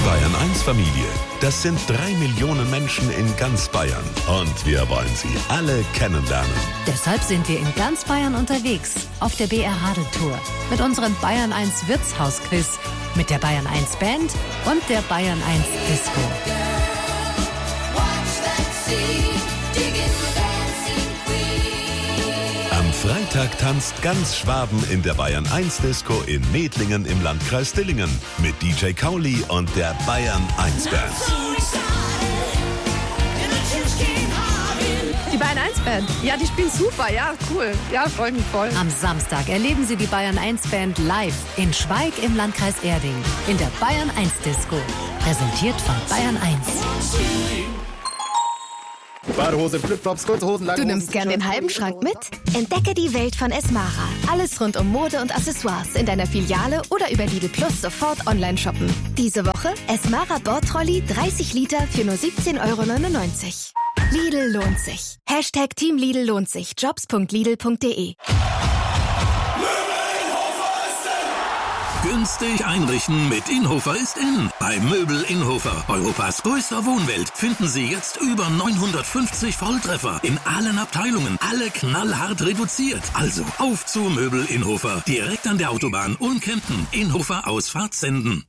Bayern 1 Familie, das sind 3 Millionen Menschen in ganz Bayern. Und wir wollen sie alle kennenlernen. Deshalb sind wir in ganz Bayern unterwegs, auf der BR Radeltour. Mit unserem Bayern 1 Wirtshausquiz, mit der Bayern 1 Band und der Bayern 1 Disco. Am Freitag tanzt ganz Schwaben in der Bayern 1 Disco in Medlingen im Landkreis Dillingen mit DJ Kauli und der Bayern 1 Band. Die Bayern 1 Band, ja, die spielen super, ja, cool. Ja, freue mich voll. Am Samstag erleben Sie die Bayern 1 Band live in Schweig im Landkreis Erding in der Bayern 1 Disco. Präsentiert von Bayern 1. Badehose, Flipflops, kurze Hosen, lange Du nimmst gern den halben Schrank mit? Entdecke die Welt von Esmara. Alles rund um Mode und Accessoires in deiner Filiale oder über Lidl Plus sofort online shoppen. Diese Woche Esmara Bordtrolley 30 Liter für nur 17,99 €. Lidl lohnt sich. Hashtag Team Lidl lohnt sich. Jobs.lidl.de. Günstig einrichten mit Inhofer ist in. Bei Möbel Inhofer, Europas größter Wohnwelt, finden Sie jetzt über 950 Volltreffer in allen Abteilungen, alle knallhart reduziert. Also auf zu Möbel Inhofer, direkt an der Autobahn Unkempten, Inhofer Ausfahrt Senden.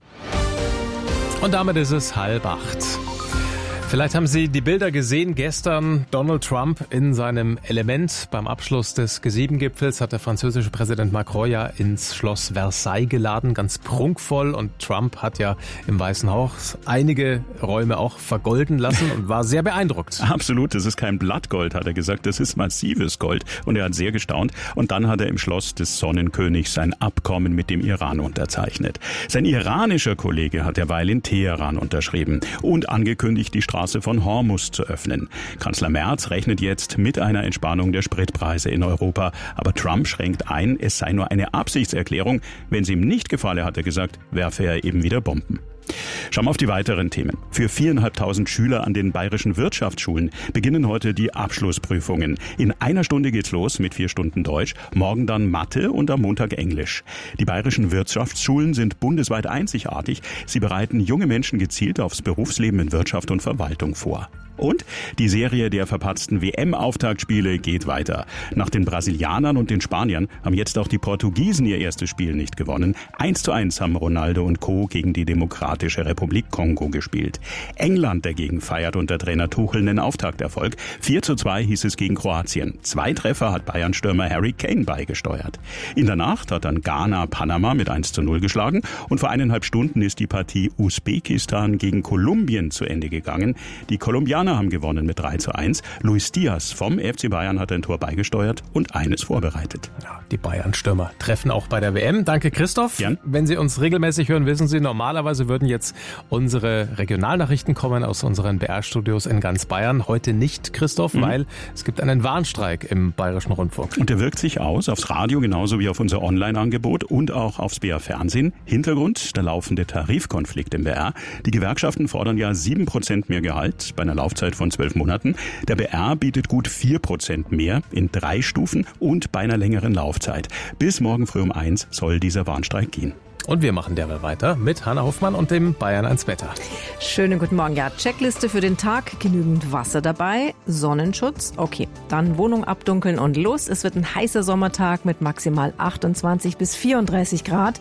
Und damit ist es 7:30. Vielleicht haben Sie die Bilder gesehen. Gestern Donald Trump in seinem Element. Beim Abschluss des G7-Gipfels hat der französische Präsident Macron ja ins Schloss Versailles geladen. Ganz prunkvoll. Und Trump hat ja im Weißen Haus einige Räume auch vergolden lassen und war sehr beeindruckt. Absolut, das ist kein Blattgold, hat er gesagt. Das ist massives Gold. Und er hat sehr gestaunt. Und dann hat er im Schloss des Sonnenkönigs sein Abkommen mit dem Iran unterzeichnet. Sein iranischer Kollege hat derweil in Teheran unterschrieben und angekündigt, die Straße von Hormuz zu öffnen. Kanzler Merz rechnet jetzt mit einer Entspannung der Spritpreise in Europa. Aber Trump schränkt ein, es sei nur eine Absichtserklärung. Wenn es ihm nicht gefalle, hat er gesagt, werfe er eben wieder Bomben. Schauen wir auf die weiteren Themen. Für 4.500 Schüler an den bayerischen Wirtschaftsschulen beginnen heute die Abschlussprüfungen. In einer Stunde geht's los mit 4 Stunden Deutsch, morgen dann Mathe und am Montag Englisch. Die bayerischen Wirtschaftsschulen sind bundesweit einzigartig. Sie bereiten junge Menschen gezielt aufs Berufsleben in Wirtschaft und Verwaltung vor. Und die Serie der verpatzten WM-Auftaktspiele geht weiter. Nach den Brasilianern und den Spaniern haben jetzt auch die Portugiesen ihr erstes Spiel nicht gewonnen. 1:1 haben Ronaldo und Co. gegen die Demokratische Republik Kongo gespielt. England dagegen feiert unter Trainer Tuchel einen Auftakterfolg. 4:2 hieß es gegen Kroatien. 2 Treffer hat Bayern-Stürmer Harry Kane beigesteuert. In der Nacht hat dann Ghana Panama mit 1:0 geschlagen. Und vor 1,5 Stunden ist die Partie Usbekistan gegen Kolumbien zu Ende gegangen. Die Kolumbianer haben gewonnen mit 3:1. Luis Diaz vom FC Bayern hat ein Tor beigesteuert und eines vorbereitet. Ja, die Bayern-Stürmer treffen auch bei der WM. Danke, Christoph. Jan? Wenn Sie uns regelmäßig hören, wissen Sie, normalerweise würden jetzt unsere Regionalnachrichten kommen aus unseren BR-Studios in ganz Bayern. Heute nicht, Christoph, weil es gibt einen Warnstreik im Bayerischen Rundfunk. Und der wirkt sich aus aufs Radio genauso wie auf unser Online-Angebot und auch aufs BR-Fernsehen. Hintergrund, der laufende Tarifkonflikt im BR. Die Gewerkschaften fordern ja 7% mehr Gehalt bei einer Laufzeit von 12 Monaten. Der BR bietet gut 4% mehr in 3 Stufen und bei einer längeren Laufzeit. Bis morgen früh um 1 soll dieser Warnstreik gehen. Und wir machen derweil weiter mit Hanna Hoffmann und dem Bayern 1 Wetter. Schönen guten Morgen. Ja, Checkliste für den Tag. Genügend Wasser dabei. Sonnenschutz. Okay, dann Wohnung abdunkeln und los. Es wird ein heißer Sommertag mit maximal 28 bis 34 Grad.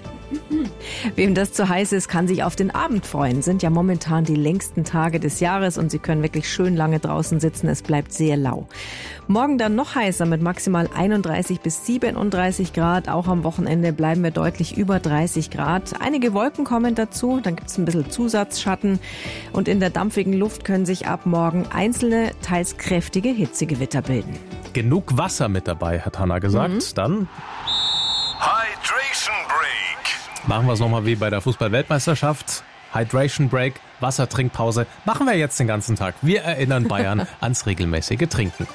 Wem das zu heiß ist, kann sich auf den Abend freuen. Sind ja momentan die längsten Tage des Jahres und Sie können wirklich schön lange draußen sitzen. Es bleibt sehr lau. Morgen dann noch heißer mit maximal 31 bis 37 Grad. Auch am Wochenende bleiben wir deutlich über 30 Grad. Einige Wolken kommen dazu, dann gibt es ein bisschen Zusatzschatten. Und in der dampfigen Luft können sich ab morgen einzelne, teils kräftige Hitzegewitter bilden. Genug Wasser mit dabei, hat Hanna gesagt. Dann Hydration Break. machen wir es nochmal wie bei der Fußball-Weltmeisterschaft. Hydration Break, Wassertrinkpause. Machen wir jetzt den ganzen Tag. Wir erinnern Bayern ans regelmäßige Trinken.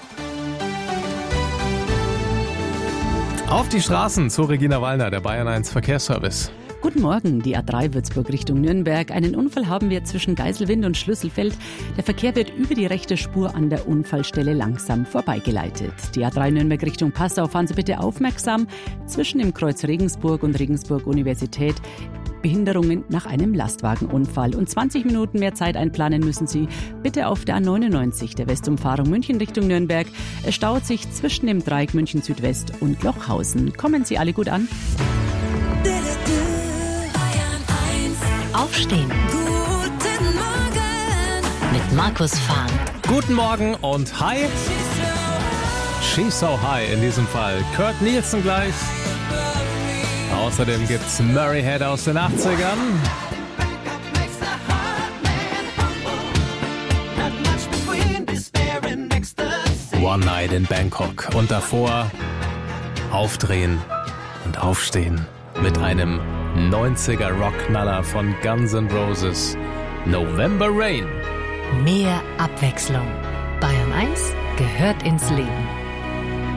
Auf die Straßen zu Regina Wallner, der Bayern 1 Verkehrsservice. Guten Morgen, die A3 Würzburg Richtung Nürnberg. Einen Unfall haben wir zwischen Geiselwind und Schlüsselfeld. Der Verkehr wird über die rechte Spur an der Unfallstelle langsam vorbeigeleitet. Die A3 Nürnberg Richtung Passau, fahren Sie bitte aufmerksam. Zwischen dem Kreuz Regensburg und Regensburg Universität Behinderungen nach einem Lastwagenunfall. Und 20 Minuten mehr Zeit einplanen müssen Sie bitte auf der A99, der Westumfahrung München Richtung Nürnberg. Es staut sich zwischen dem Dreieck München Südwest und Lochhausen. Kommen Sie alle gut an. Aufstehen. Guten Morgen. Mit Markus Fahn. Guten Morgen und hi. She's so high in diesem Fall. Kurt Nielsen gleich. Außerdem gibt's Murray Head aus den 80ern. One Night in Bangkok. Und davor aufdrehen und aufstehen mit einem 90er Rockknaller von Guns N' Roses. November Rain. Mehr Abwechslung. Bayern 1 gehört ins Leben.